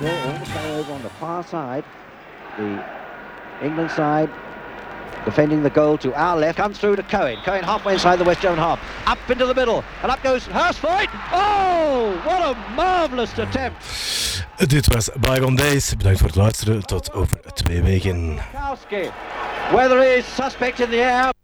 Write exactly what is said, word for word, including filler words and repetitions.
Still all the way over on the far side. The England side defending the goal to our left. Comes through to Cohen. Cohen halfway inside the West German half. Up into the middle. And up goes Hurstvoort. Oh, what a marvellous attempt. Dit was Bygone Days. Bedankt voor het luisteren. Tot over twee weken. Weather is suspect in the air.